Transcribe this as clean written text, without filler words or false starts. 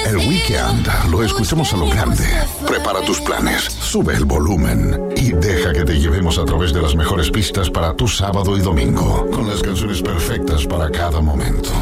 El Weekend lo escuchamos a lo grande. Prepara tus planes, sube el volumen y deja que te llevemos a través de las mejores pistas para tu sábado y domingo, con las canciones perfectas para cada momento.